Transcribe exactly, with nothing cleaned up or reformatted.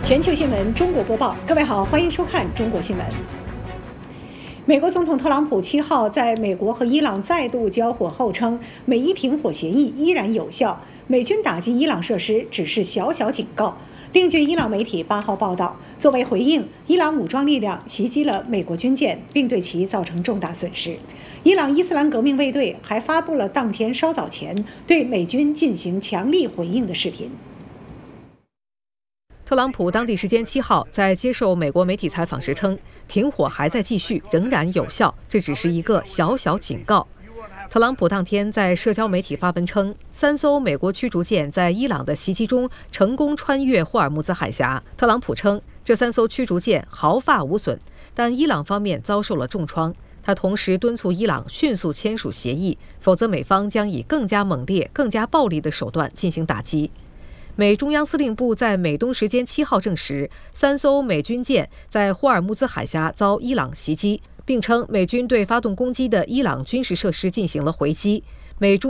全球新闻中国播报，各位好，欢迎收看中国新闻。美国总统特朗普七号在美国和伊朗再度交火后称，美伊停火协议依然有效，美军打击伊朗设施只是小小警告。另据伊朗媒体八号报道，作为回应，伊朗武装力量袭击了美国军舰，并对其造成重大损失。伊朗伊斯兰革命卫队还发布了当天稍早前对美军进行强力回应的视频。 特朗普当地时间七号在接受美国媒体采访时称，停火还在继续，仍然有效，这只是一个小小警告。特朗普当天在社交媒体发文称，三艘美国驱逐舰在伊朗的袭击中成功穿越霍尔木兹海峡。特朗普称，这三艘驱逐舰毫发无损，但伊朗方面遭受了重创。他同时敦促伊朗迅速签署协议，否则美方将以更加猛烈、更加暴力的手段进行打击。美中央司令部在美东时间七号证实，三艘美军舰在霍尔木兹海峡遭伊朗袭击，并称美军对发动攻击的伊朗军事设施进行了回击。美中